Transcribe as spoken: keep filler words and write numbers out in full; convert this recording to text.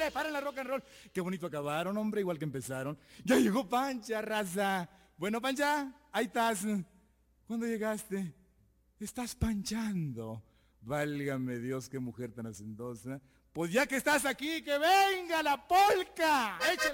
¡Párale, párale la rock and roll! Qué bonito acabaron, hombre, igual que empezaron. Ya llegó Pancha, raza. Bueno, Pancha, ahí estás. ¿Cuándo llegaste? Estás panchando. Válgame Dios, qué mujer tan hacendosa. Pues ya que estás aquí, que venga la polca. Échale.